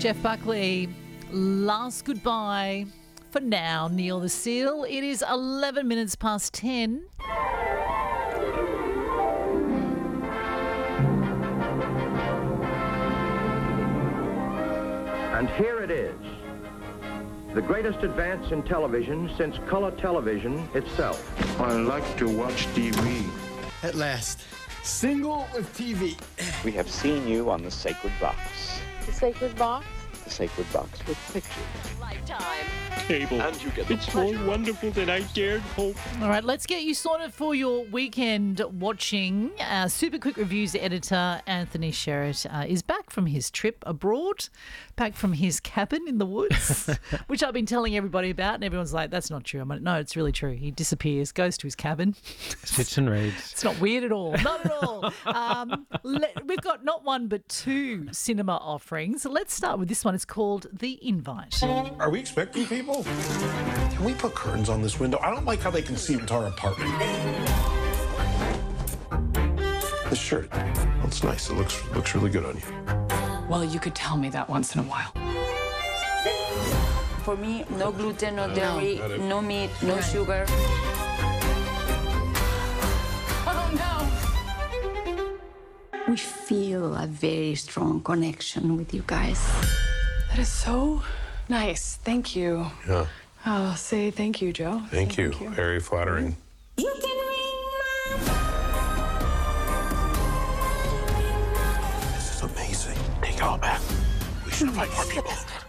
Jeff Buckley, last goodbye for now, Neil the Seal. It is 11 minutes past 10. And here it is, the greatest advance in television since color television itself. I like to watch TV. At last, single with TV. We have seen you on the Sacred Box. The Sacred Box? The Sacred Box with pictures. Lifetime. Cable. And you get the It's more wonderful than I dared hope. All right, let's get you sorted for your weekend watching. Super Quick Reviews editor Anthony Sherritt is back from his trip abroad, back from his cabin in the woods, which I've been telling everybody about, and everyone's like, that's not true. I'm like, no, it's really true. He disappears, goes to his cabin. Sits and reads. It's not weird at all. Not at all. We've got not one but two cinema offerings. So let's start with this one. It's called The Invite. Are we expecting people? Can we put curtains on this window? I don't like how they can see into our apartment. This shirt, well, it's nice. It looks really good on you. Well, you could tell me that once in a while. For me, no gluten, no dairy, no meat, no sugar. Oh, no. We feel a very strong connection with you guys. That is so nice. Thank you. Yeah. I'll say thank you, Joe. Thank you. Very flattering. You can ring my... This is amazing. Take it all back. We should invite more people.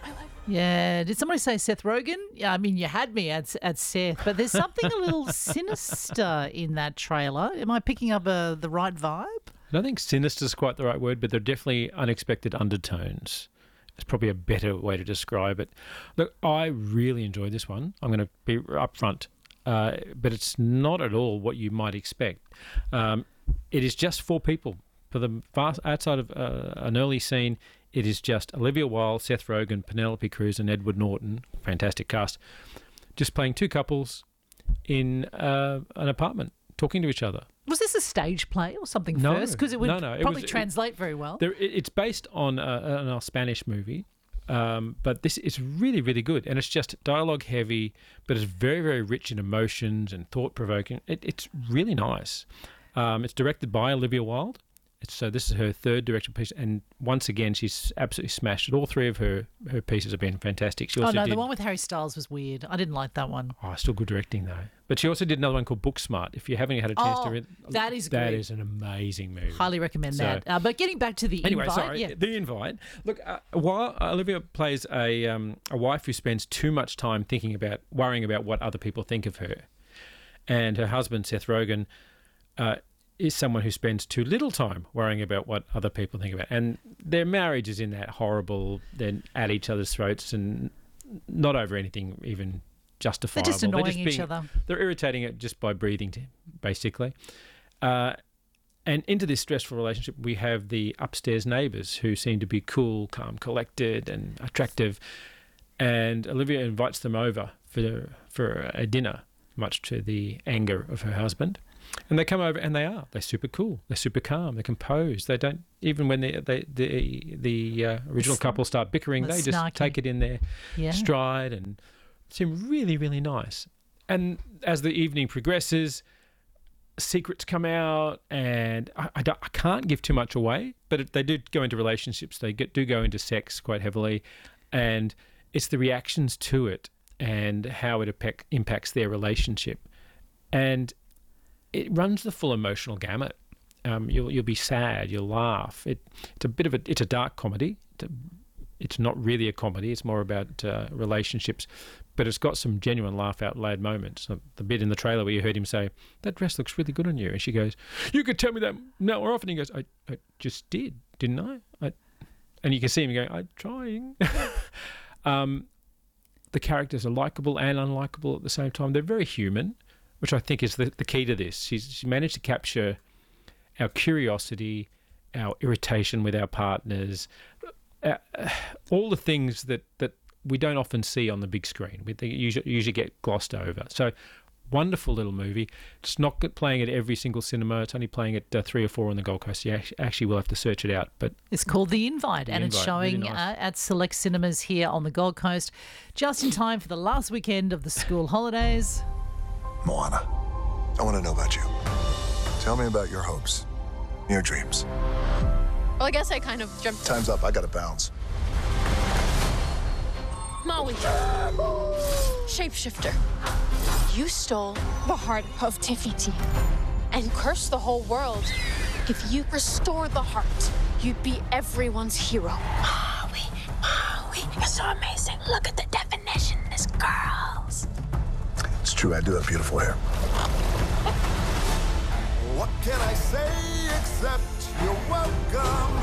Yeah. Did somebody say Seth Rogen? Yeah, I mean, you had me at Seth, but there's something a little sinister in that trailer. Am I picking up the right vibe? I don't think sinister is quite the right word, but there are definitely unexpected undertones. It's probably a better way to describe it. Look, I really enjoyed this one. I'm going to be upfront, but it's not at all what you might expect. It is just four people. For the vast outside of an early scene, it is just Olivia Wilde, Seth Rogen, Penelope Cruz, and Edward Norton. Fantastic cast. Just playing two couples in an apartment, talking to each other. Was this a stage play or something first? Because it would probably translate very well. It's based on a Spanish movie, but this is really, really good. And it's just dialogue heavy, but it's very, very rich in emotions and thought-provoking. It's really nice. It's directed by Olivia Wilde. So this is her third directorial piece, and once again, she's absolutely smashed it. All three of her pieces have been fantastic. She also the one with Harry Styles was weird. I didn't like that one. Oh, still good directing though. But she also did another one called Booksmart. If you haven't had a chance to read, that is that great. Is an amazing movie. Highly recommend that. But getting back to the invite, The Invite. Look, while Olivia plays a wife who spends too much time worrying about what other people think of her, and her husband Seth Rogen is someone who spends too little time worrying about what other people think about. And their marriage is in that horrible, they're at each other's throats and not over anything even justifiable. They're just annoying each other. They're irritating it just by breathing, basically. And into this stressful relationship, we have the upstairs neighbours who seem to be cool, calm, collected and attractive. And Olivia invites them over for a dinner, much to the anger of her husband. And they come over and they're super cool. They're super calm. They're composed. They don't, even when the original couple start bickering, they just snarky. take it in their stride and seem really, really nice. And as the evening progresses, secrets come out, and I can't give too much away, but they do go into relationships. They do go into sex quite heavily, and it's the reactions to it and how it impacts their relationship. And it runs the full emotional gamut. You'll be sad, you'll laugh. It's a dark comedy. It's not really a comedy. It's more about relationships, but it's got some genuine laugh out loud moments. So the bit in the trailer where you heard him say, "That dress looks really good on you," and she goes, "You could tell me that more often." He goes, "I just did, didn't I?" And you can see him going, "I'm trying." The characters are likeable and unlikable at the same time. They're very human, which I think is the key to this. She's managed to capture our curiosity, our irritation with our partners, all the things that we don't often see on the big screen. They usually get glossed over. So Wonderful little movie. It's not playing at every single cinema. It's only playing at 3 or 4 on the Gold Coast. You actually will have to search it out. But it's called The Invite, and it's showing really nice. at select cinemas here on the Gold Coast, just in time for the last weekend of the school holidays. Moana, I want to know about you. Tell me about your hopes, your dreams. Well, I guess I kind of jumped. Time's up. I got to bounce. Maui. Shapeshifter. You stole the heart of Te Fiti and cursed the whole world. If you restore the heart, you'd be everyone's hero. Maui, you're so amazing. Look at the definition, this girls. It's true, I do have beautiful hair. What can I say except you're welcome?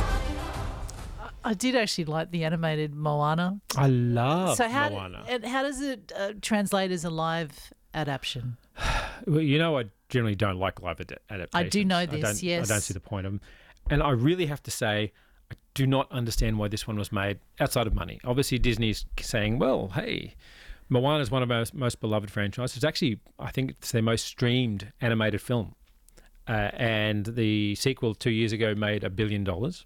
I did actually like the animated Moana. I love Moana. How does it translate as a live adaptation? Well, I generally don't like live adaptations. I do know this, yes. I don't see the point of them. And I really have to say, I do not understand why this one was made outside of money. Obviously, Disney's saying, well, hey, Moana is one of our most beloved franchises. It's actually, I think it's their most streamed animated film. And the sequel 2 years ago made $1 billion.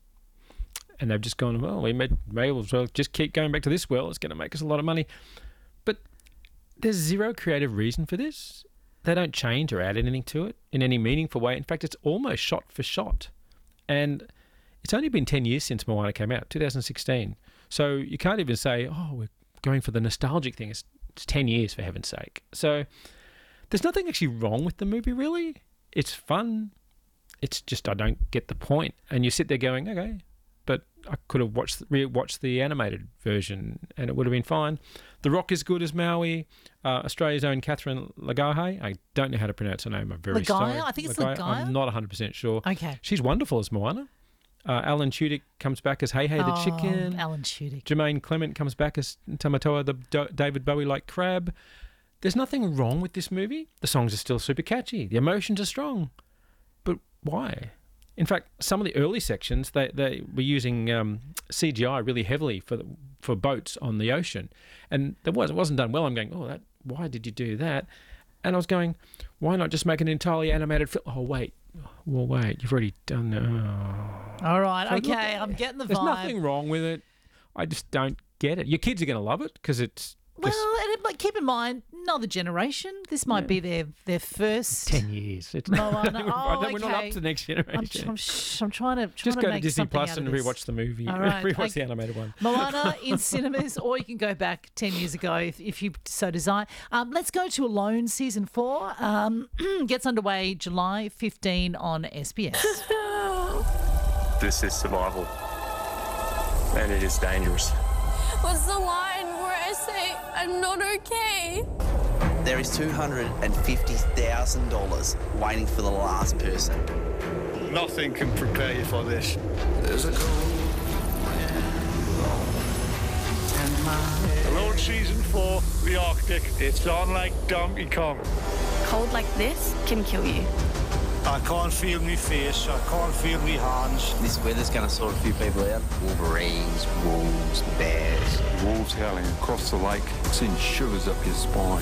And they've just gone, well, we may as well just keep going back to this world. It's going to make us a lot of money. But there's zero creative reason for this. They don't change or add anything to it in any meaningful way. In fact, it's almost shot for shot. And it's only been 10 years since Moana came out, 2016. So you can't even say, oh, we're going for the nostalgic thing. It's 10 years, for heaven's sake. So there's nothing actually wrong with the movie, really. It's fun. It's just I don't get the point. And you sit there going, okay, but I could have rewatched the animated version and it would have been fine. The Rock is good as Maui. Australia's own Catherine Lagahe. I don't know how to pronounce her name. I'm very sorry. I think it's Lagahe. I'm not 100% sure. Okay. She's wonderful as Moana. Alan Tudyk comes back as Hey the chicken. Alan Tudyk. Jermaine Clement comes back as Tamatoa, the David Bowie-like crab. There's nothing wrong with this movie. The songs are still super catchy. The emotions are strong. But why? In fact, some of the early sections, they were using CGI really heavily for boats on the ocean. And it wasn't done well. I'm going, why did you do that? And I was going, why not just make an entirely animated film? Oh, wait. Well, wait. You've already done it. All right. Okay. I'm getting the vibe. There's nothing wrong with it. I just don't get it. Your kids are going to love it because it's... But keep in mind, another generation. This might be their first 10 years. It's Moana. We're not up to the next generation. I'm trying to just go to make Disney Plus and this. rewatch the movie. All right. Rewatch the animated one. Moana in cinemas, or you can go back 10 years ago if you so desire. Let's go to Alone season 4. Gets underway July 15 on SBS. This is survival, and it is dangerous. What's the line where I say I'm not okay? There is $250,000 waiting for the last person. Nothing can prepare you for this. There's a Alone season 4, the Arctic. It's on like Donkey Kong. Cold like this can kill you. I can't feel my face. I can't feel my hands. This weather's going to sort a few people out. Wolverines, wolves, bears. Wolves howling across the lake, send shivers up your spine.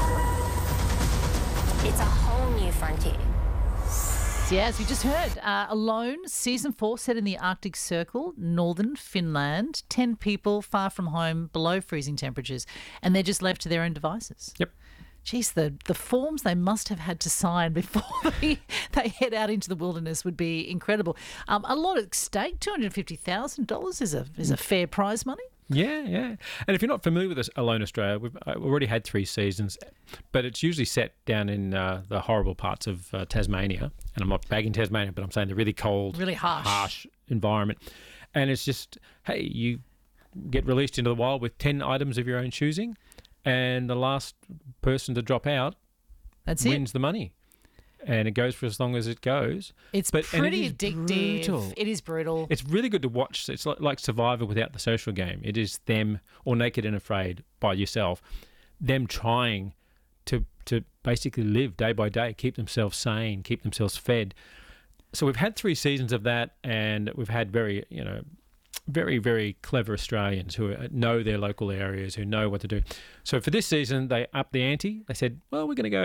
It's a whole new frontier. Yeah, as we just heard, Alone, season 4, set in the Arctic Circle, northern Finland. 10 people far from home, below freezing temperatures, and they're just left to their own devices. Yep. Geez, the forms they must have had to sign before they head out into the wilderness would be incredible. A lot at stake, $250,000 is a fair prize money. Yeah. And if you're not familiar with Alone Australia, we've already had 3 seasons, but it's usually set down in the horrible parts of Tasmania. And I'm not bagging Tasmania, but I'm saying the really cold, really harsh environment. And it's just, hey, you get released into the wild with 10 items of your own choosing, and the last person to drop out wins the money. And it goes for as long as it goes. It's pretty addictive. Brutal. It is brutal. It's really good to watch. It's like Survivor without the social game. It is them, or Naked and Afraid by yourself, them trying to basically live day by day, keep themselves sane, keep themselves fed. So we've had 3 seasons of that, and we've had very, very clever Australians who know their local areas, who know what to do. So for this season, they upped the ante. They said, well, we're going to go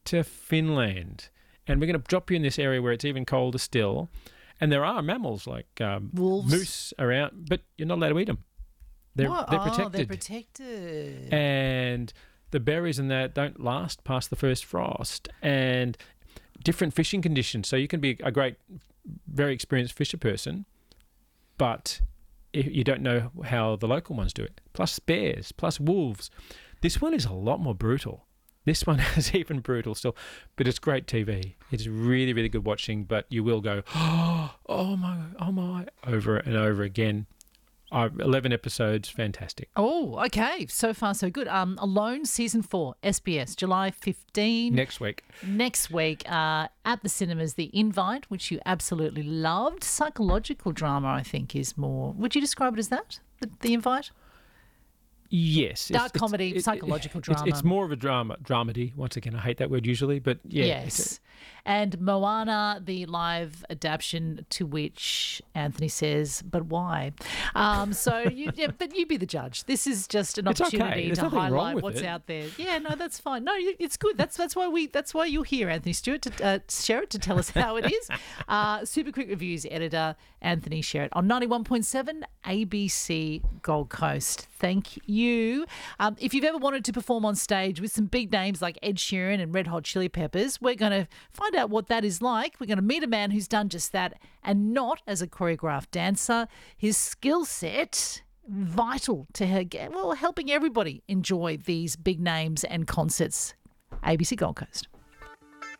to Finland, and we're going to drop you in this area where it's even colder still, and there are mammals like wolves, moose around, but you're not allowed to eat them. They're protected. Oh, they're protected. And the berries and that don't last past the first frost, and different fishing conditions. So you can be a great, very experienced fisher person, but you don't know how the local ones do it. Plus bears, plus wolves. This one is a lot more brutal. This one is even brutal still, but it's great TV. It's really, really good watching, but you will go, oh my, over and over again. 11 episodes, fantastic. Oh, okay. So far, so good. Alone, Season 4, SBS, July 15. Next week. At the cinemas, The Invite, which you absolutely loved. Psychological drama, I think, is more... Would you describe it as that, The Invite? Yes. Dark comedy, psychological drama. It's more of a dramedy. Once again, I hate that word usually, but yeah. Yes. And Moana, the live adaptation to which Anthony says, but why? But you be the judge. This is just an opportunity to highlight what's out there. Yeah, no, that's fine. No, it's good. That's why you're here, Anthony Stewart, to share it, to tell us how it is. Super Quick Reviews editor Anthony Sherritt on 91.7 ABC Gold Coast. Thank you. If you've ever wanted to perform on stage with some big names like Ed Sheeran and Red Hot Chili Peppers, we're going to find out what that is like. We're going to meet a man who's done just that, and not as a choreographed dancer. His skill set vital to helping everybody enjoy these big names and concerts. ABC Gold Coast.